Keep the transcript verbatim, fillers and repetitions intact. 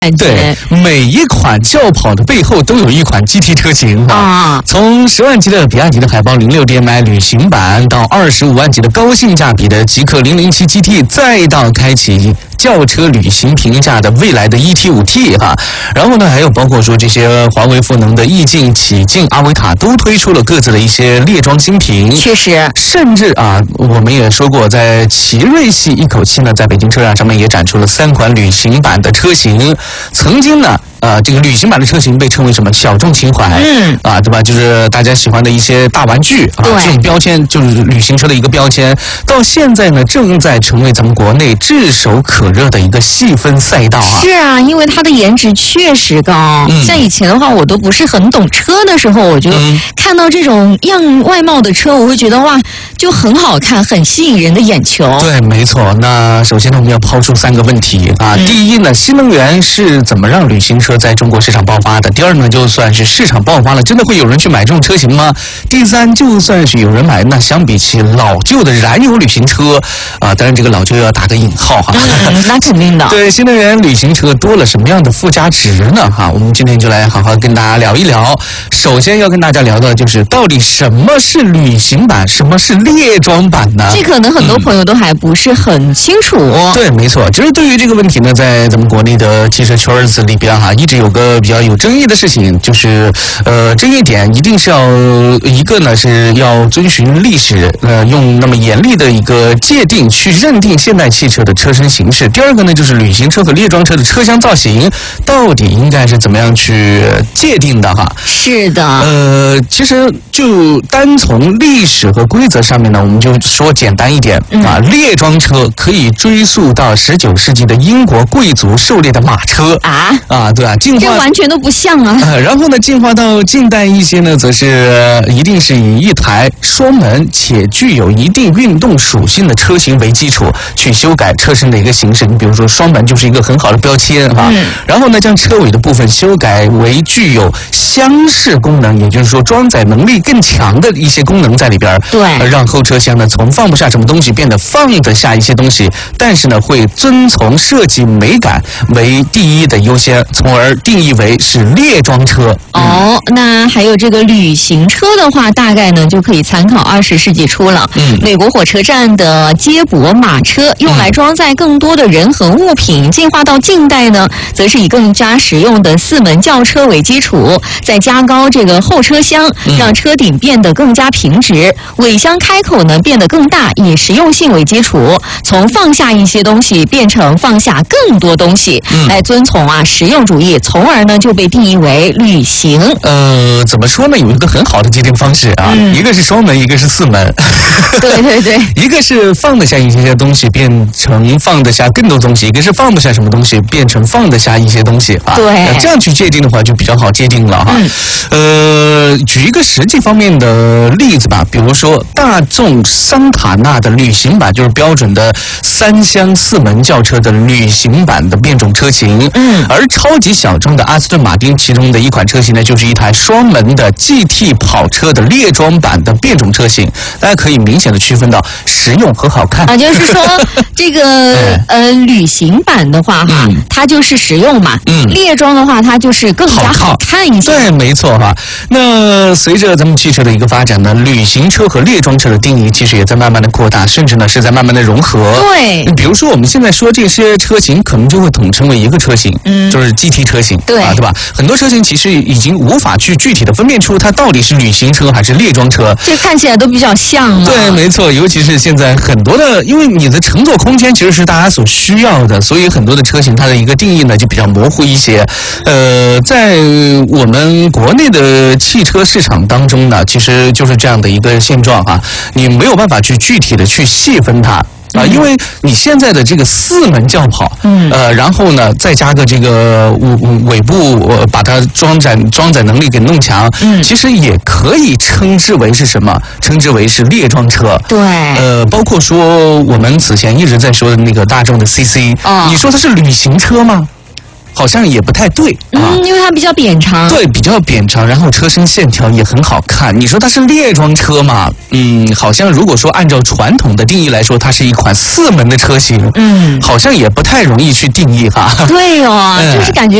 对，每一款轿跑的背后都有一款 G T 车型啊。从十万级的比亚迪的海豹零六 D M I 旅行版，到二十五万级的高性价比的极氪零零七 G T， 再到开启轿车旅行评价的未来的 E T 五 T 哈。然后呢，还有包括说这些华为赋能的意境、启境、阿维塔都推出了各自的一些列装新品。 确实， 甚至啊，我们也说过，在奇瑞系一口气呢，在北京车展上面也展出了三款旅行版的车型。曾经呢，呃，这个旅行版的车型被称为什么小众情怀，嗯，啊，对吧？就是大家喜欢的一些大玩具啊，这种标签就是旅行车的一个标签。到现在呢，正在成为咱们国内炙手可热的一个细分赛道啊。 是啊，因为它的颜值确实高。嗯、像以前的话，我都不是很懂车的时候，我就看到这种样外貌的车，我会觉得哇，就很好看，很吸引人的眼球。 对，没错。那首先呢，我们要抛出三个问题啊。嗯、第一呢，新能源是怎么让旅行车在中国市场爆发的？第二呢，就算是市场爆发了，真的会有人去买这种车型吗？第三，就算是有人买，那相比起老旧的燃油旅行车啊，当然这个老旧要打个引号哈。 嗯，那肯定的。 对，新能源旅行车多了什么样的附加值呢？哈，我们今天就来好好跟大家聊一聊。首先要跟大家聊的就是到底什么是旅行版，什么是列装版呢？ 这可能很多朋友都还不是很清楚。嗯、 对，没错。其实对于这个问题呢，在咱们国内的汽车圈子里边哈，一直有个比较有争议的事情，就是呃，争议点一定是要一个呢是要遵循历史，呃，用那么严厉的一个界定去认定现代汽车的车身形式。第二个呢，就是旅行车和列装车的车厢造型到底应该是怎么样去界定的哈？ 是的。 呃，其实就单从历史和规则上面呢，我们就说简单一点、嗯、啊，列装车可以追溯到十九世纪的英国贵族狩猎的马车啊啊，对啊，进化这完全都不像啊。 呃、然后呢，进化到近代一些呢，则是、呃、一定是以一台双门且具有一定运动属性的车型为基础，去修改车身的一个形式。你比如说双门就是一个很好的标签哈、嗯。然后呢，将车尾的部分修改为具有厢式功能，也就是说装载能力更强的一些功能在里边。 对， 让后车厢呢从放不下什么东西变得放得下一些东西，但是呢会遵从设计美感为第一的优先，从而定义为是列装车。 哦，嗯、那还有这个旅行车的话，大概呢就可以参考二十世纪初了。嗯，美国火车站的接驳马车用来装载更多的人和物品，嗯、进化到近代呢，则是以更加实用的四门轿车为基础，再加高这个后车厢，让车顶变得更加平直，尾箱开口呢变得更大，以实用性为基础，从放下一些东西变成放下更多东西，嗯、来遵从啊实用主义，从而呢就被定义为旅行。 呃，怎么说呢？有一个很好的界定方式啊，嗯、一个是双门，一个是四门。 对对对， 一个是放得下一些东西变成放得下更多东西，一个是放不下什么东西变成放得下一些东西啊。 对， 这样去界定的话就比较好界定了哈。嗯、呃，举一个实际方面的例子吧，比如说大众桑塔纳的旅行版就是标准的三厢四门轿车的旅行版的变种车型，嗯，而超级小众的阿斯顿马丁其中的一款车型呢，就是一台双门的 G T 跑车的列装版的变种车型，大家可以明显的区分到实用和好看啊，就是说这个呃旅行版的话哈，嗯、它就是实用嘛，嗯，列装的话它就是更加好看一些， 对，没错哈。那随着咱们汽车的一个发展呢，旅行车和列装车的定义其实也在慢慢的扩大，甚至呢是在慢慢的融合。 对， 比如说我们现在说这些车型，可能就会统称为一个车型，嗯，就是 G T 车型， 对啊，对吧？很多车型其实已经无法去具体的分辨出它到底是旅行车还是列装车， 这看起来都比较像了。 对，没错，尤其是现在很多的，因为你的乘坐空间其实是大家所需要的，所以很多的车型它的一个定义呢就比较模糊一些。呃，在我们国内的汽车市场当中呢，其实就是这样的一个现状啊，你没有办法去具体的去细分它。啊，因为你现在的这个四门轿跑，嗯，呃，然后呢，再加个这个尾尾部，呃，把它装载装载能力给弄强，嗯，其实也可以称之为是什么？称之为是列装车。 对， 呃，包括说我们此前一直在说的那个大众的 C C， 哦，你说它是旅行车吗？ 好像也不太对啊。 嗯，因为它比较扁长。 对，比较扁长，然后车身线条也很好看。你说它是列装车嘛？嗯，好像如果说按照传统的定义来说，它是一款四门的车型，嗯，好像也不太容易去定义哈。 对哦， 嗯、 就是感觉。